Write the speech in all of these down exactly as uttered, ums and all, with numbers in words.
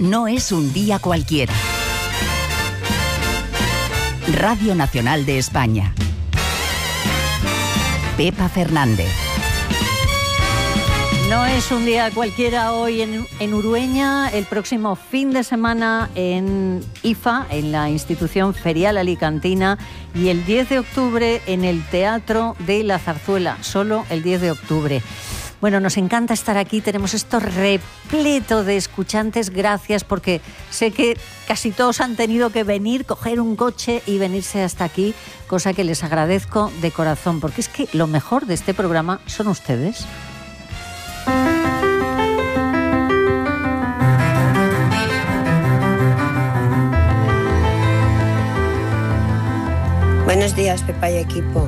no es un día cualquiera. Radio Nacional de España. Pepa Fernández. No es un día cualquiera hoy en, en Urueña, el próximo fin de semana en I F A, en la Institución Ferial Alicantina, y el diez de octubre en el Teatro de la Zarzuela, solo el diez de octubre. Bueno, nos encanta estar aquí, tenemos esto repleto de escuchantes, gracias, porque sé que casi todos han tenido que venir, coger un coche y venirse hasta aquí, cosa que les agradezco de corazón, porque es que lo mejor de este programa son ustedes. Buenos días, Pepa y equipo.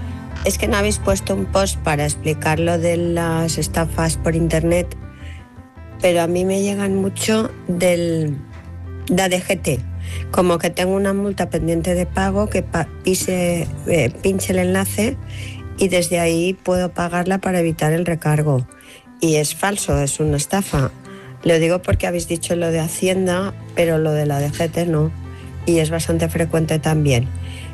Es que no habéis puesto un post para explicar lo de las estafas por internet, pero a mí me llegan mucho del de A D G T, como que tengo una multa pendiente de pago, que pa pise, eh, pinche el enlace y desde ahí puedo pagarla para evitar el recargo. Y es falso, es una estafa. Lo digo porque habéis dicho lo de Hacienda, pero lo de la A D G T no, y es bastante frecuente también.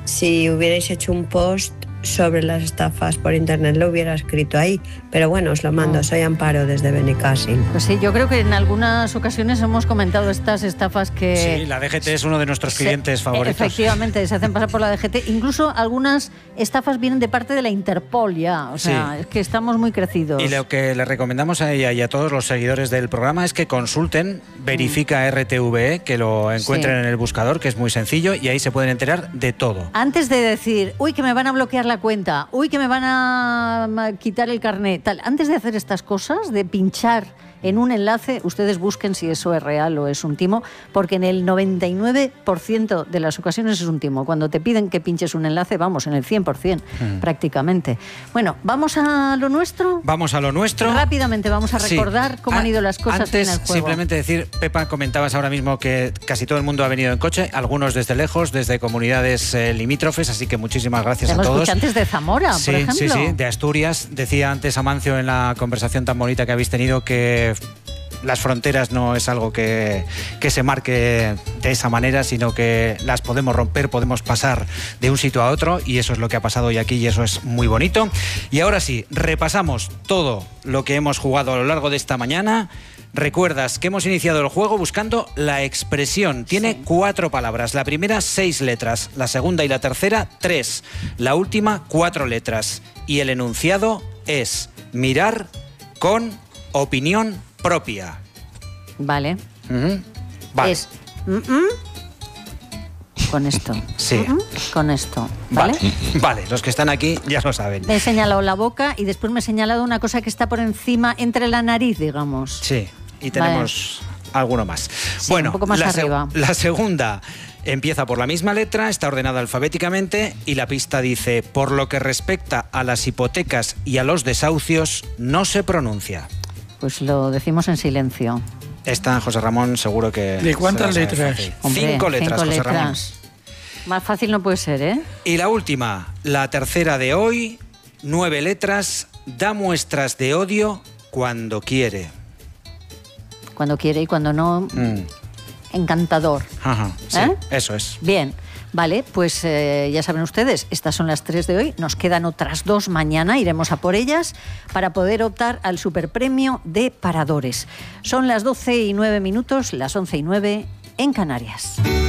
Si hubierais hecho un post sobre las estafas por internet lo hubiera escrito ahí, pero bueno, os lo mando. Soy Amparo desde Benicàssim. Pues sí, yo creo que en algunas ocasiones hemos comentado estas estafas que... Sí, la A D G T es uno de nuestros clientes se, favoritos. Efectivamente, se hacen pasar por la A D G T. Incluso algunas estafas vienen de parte de la Interpol ya, o sea, sí. Es que estamos muy crecidos. Y lo que le recomendamos a ella y a todos los seguidores del programa es que consulten Verifica R T V E, que lo encuentren sí. en el buscador, que es muy sencillo, y ahí se pueden enterar de todo. Antes de decir, uy, que me van a bloquear la cuenta, uy, que me van a quitar el carnet, tal. Antes de hacer estas cosas, de pinchar en un enlace, ustedes busquen si eso es real o es un timo, porque en el noventa y nueve por ciento de las ocasiones es un timo. Cuando te piden que pinches un enlace, vamos, en el cien por ciento mm. prácticamente. Bueno, ¿vamos a lo nuestro? Vamos a lo nuestro. Rápidamente vamos a recordar sí. cómo a han ido las cosas antes, en el juego. Simplemente decir, Pepa, comentabas ahora mismo que casi todo el mundo ha venido en coche, algunos desde lejos, desde comunidades eh, limítrofes, así que muchísimas gracias Tenemos a todos. escuchantes de Zamora, sí, por ejemplo. Sí, sí, de Asturias. Decía antes Amancio en la conversación tan bonita que habéis tenido que las fronteras no es algo que, que se marque de esa manera, sino que las podemos romper, podemos pasar de un sitio a otro, y eso es lo que ha pasado hoy aquí y eso es muy bonito. Y ahora sí, repasamos todo lo que hemos jugado a lo largo de esta mañana. Recuerdas que hemos iniciado el juego buscando la expresión. Tiene sí. cuatro palabras. La primera, seis letras. La segunda y la tercera, tres. La última, cuatro letras. Y el enunciado es mirar con opinión propia. Vale. Uh-huh. Vale. Es mm-mm. con esto. Sí. Mm-mm. Con esto. ¿Vale? Vale. Vale, los que están aquí ya lo saben. Me he señalado la boca y después me he señalado una cosa que está por encima, entre la nariz, digamos. Sí. Y tenemos vale. alguno más. Sí, bueno, un poco más la arriba. Se- la segunda empieza por la misma letra, está ordenada alfabéticamente y la pista dice: por lo que respecta a las hipotecas y a los desahucios, no se pronuncia. Pues lo decimos en silencio. Esta, José Ramón, seguro que... ¿De cuántas letras? Hombre, cinco letras, cinco José letras. Ramón. Más fácil no puede ser, ¿eh? Y la última, la tercera de hoy, nueve letras, da muestras de odio cuando quiere. Cuando quiere y cuando no, Mm. encantador. Ajá, sí, ¿Eh? eso es. Bien, vale, pues eh, ya saben ustedes, estas son las tres de hoy, nos quedan otras dos mañana, iremos a por ellas para poder optar al superpremio de Paradores. Son las doce y nueve minutos, las once y nueve en Canarias.